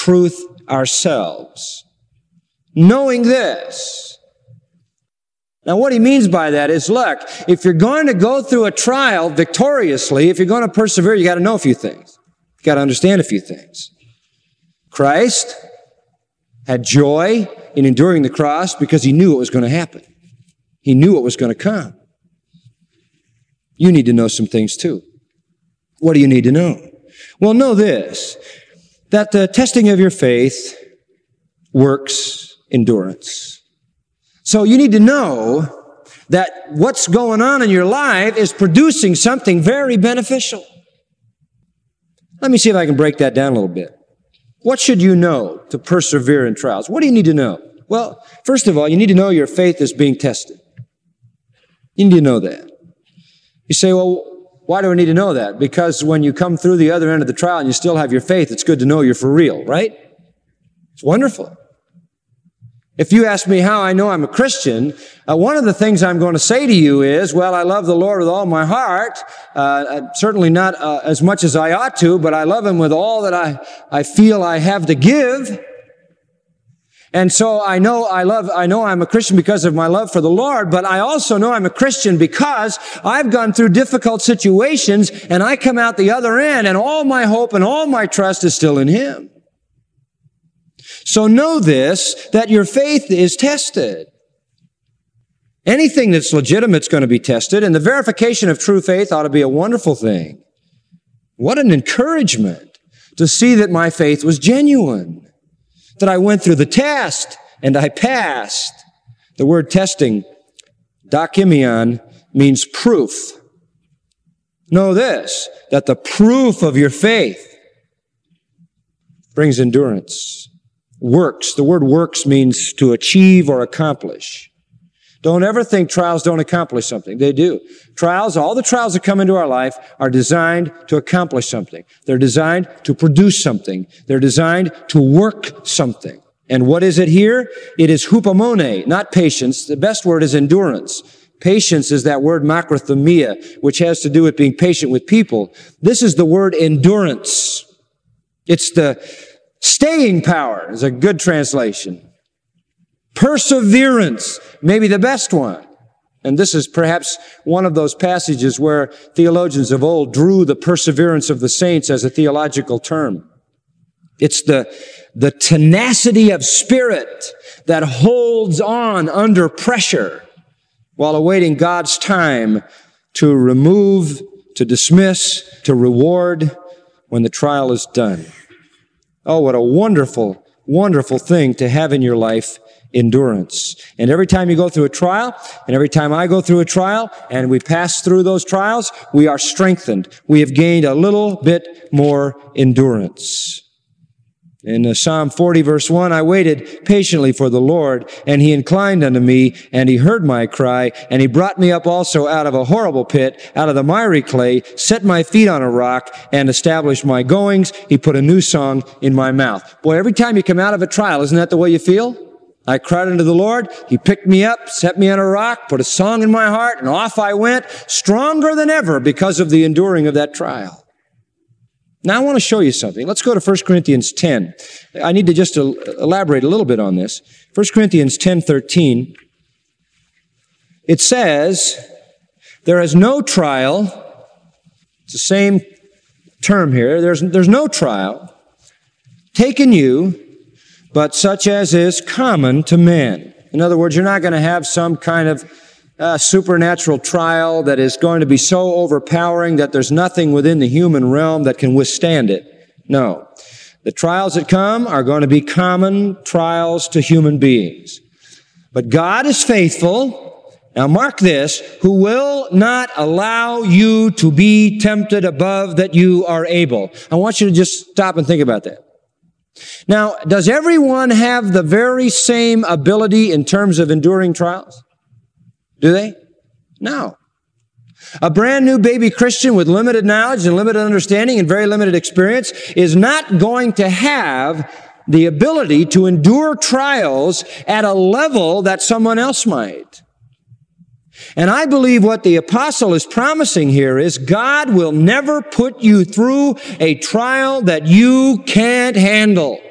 truth ourselves. Knowing this. Now, what he means by that is, look, if you're going to go through a trial victoriously, if you're going to persevere, you got to know a few things. You got to understand a few things. Christ had joy in enduring the cross because he knew what was going to happen. He knew what was going to come. You need to know some things too. What do you need to know? Well, know this, that the testing of your faith works endurance. So you need to know that what's going on in your life is producing something very beneficial. Let me see if I can break that down a little bit. What should you know to persevere in trials? What do you need to know? Well, first of all, you need to know your faith is being tested. You need to know that. You say, well, why do I need to know that? Because when you come through the other end of the trial and you still have your faith, it's good to know you're for real, right? It's wonderful. If you ask me how I know I'm a Christian, one of the things I'm going to say to you is, well, I love the Lord with all my heart, certainly not as much as I ought to, but I love Him with all that I feel I have to give. And so I know I'm a Christian because of my love for the Lord, but I also know I'm a Christian because I've gone through difficult situations and I come out the other end and all my hope and all my trust is still in Him. So know this, that your faith is tested. Anything that's legitimate is going to be tested, and the verification of true faith ought to be a wonderful thing. What an encouragement to see that my faith was genuine. That I went through the test and I passed. The word testing, dokimion, means proof. Know this, that the proof of your faith brings endurance. Works. The word works means to achieve or accomplish. Don't ever think trials don't accomplish something. They do. Trials, all the trials that come into our life are designed to accomplish something. They're designed to produce something. They're designed to work something. And what is it here? It is hupomone, not patience. The best word is endurance. Patience is that word makrothumia, which has to do with being patient with people. This is the word endurance. It's the staying power is a good translation. Perseverance, maybe the best one. And this is perhaps one of those passages where theologians of old drew the perseverance of the saints as a theological term. It's the tenacity of spirit that holds on under pressure while awaiting God's time to remove, to dismiss, to reward when the trial is done. Oh, what a wonderful, wonderful thing to have in your life, endurance. And every time you go through a trial, and every time I go through a trial, and we pass through those trials, we are strengthened. We have gained a little bit more endurance. In Psalm 40, verse 1, I waited patiently for the Lord, and He inclined unto me, and He heard my cry, and He brought me up also out of a horrible pit, out of the miry clay, set my feet on a rock, and established my goings. He put a new song in my mouth. Boy, every time you come out of a trial, isn't that the way you feel? I cried unto the Lord. He picked me up, set me on a rock, put a song in my heart, and off I went, stronger than ever because of the enduring of that trial. Now I want to show you something. Let's go to 1 Corinthians 10. I need to just elaborate a little bit on this. 1 Corinthians 10:13. It says, there is no trial. It's the same term here. There's no trial taken you, but such as is common to men. In other words, you're not going to have some kind of supernatural trial that is going to be so overpowering that there's nothing within the human realm that can withstand it. No. The trials that come are going to be common trials to human beings. But God is faithful. Now mark this, who will not allow you to be tempted above that you are able. I want you to just stop and think about that. Now, does everyone have the very same ability in terms of enduring trials? Do they? No. A brand new baby Christian with limited knowledge and limited understanding and very limited experience is not going to have the ability to endure trials at a level that someone else might. And I believe what the apostle is promising here is God will never put you through a trial that you can't handle.